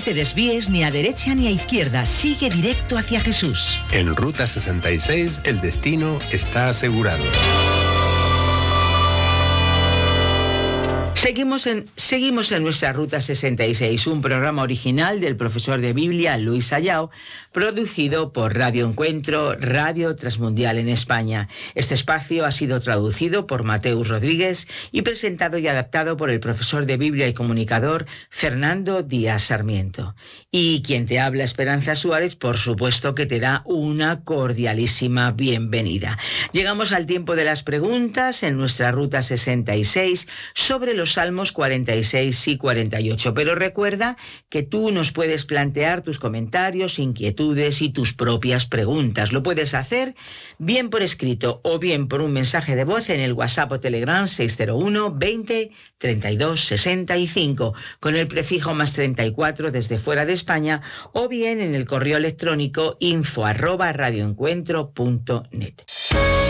te desvíes ni a derecha ni a izquierda, sigue directo hacia Jesús. En Ruta 66 el destino está asegurado. Seguimos en nuestra Ruta 66, un programa original del profesor de Biblia Luis Ayao, producido por Radio Encuentro, Radio Transmundial en España. Este espacio ha sido traducido por Mateus Rodríguez y presentado y adaptado por el profesor de Biblia y comunicador Fernando Díaz Sarmiento. Y quien te habla, Esperanza Suárez, por supuesto que te da una cordialísima bienvenida. Llegamos al tiempo de las preguntas en nuestra Ruta 66 sobre los Salmos 46 y 48, pero recuerda que tú nos puedes plantear tus comentarios, inquietudes y tus propias preguntas. Lo puedes hacer bien por escrito o bien por un mensaje de voz en el WhatsApp o Telegram 601 20 32 65 con el prefijo +34 desde fuera de España, o bien en el correo electrónico info@radioencuentro.net.